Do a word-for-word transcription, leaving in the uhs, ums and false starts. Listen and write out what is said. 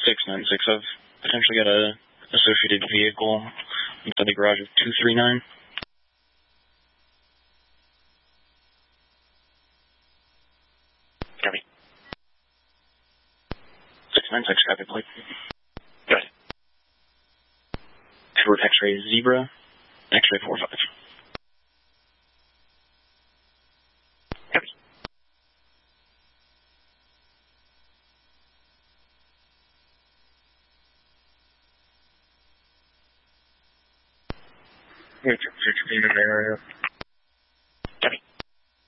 six nine six. I've potentially got a associated vehicle inside the garage of two three nine. Copy. six nine six, traffic plate. Good. Edward X-ray Zebra, X-ray four five. Copy. Future payment area.